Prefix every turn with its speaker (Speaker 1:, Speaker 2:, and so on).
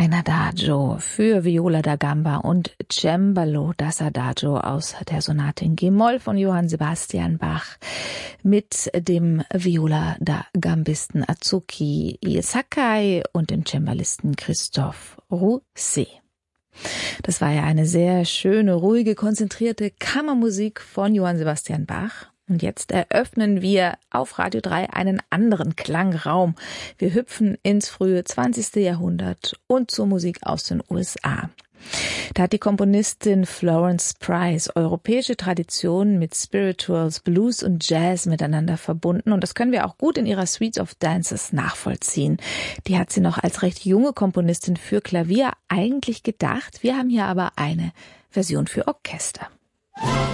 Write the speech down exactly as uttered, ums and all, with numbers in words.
Speaker 1: Ein Adagio für Viola da Gamba und Cembalo, das Adagio aus der Sonate in G-Moll von Johann Sebastian Bach mit dem Viola da Gambisten Azuki Sakai und dem Cembalisten Christophe Rousset. Das war ja eine sehr schöne, ruhige, konzentrierte Kammermusik von Johann Sebastian Bach. Und jetzt eröffnen wir auf Radio drei einen anderen Klangraum. Wir hüpfen ins frühe zwanzigste Jahrhundert und zur Musik aus den U S A. Da hat die Komponistin Florence Price europäische Traditionen mit Spirituals, Blues und Jazz miteinander verbunden. Und das können wir auch gut in ihrer Suite of Dances nachvollziehen. Die hat sie noch als recht junge Komponistin für Klavier eigentlich gedacht. Wir haben hier aber eine Version für Orchester.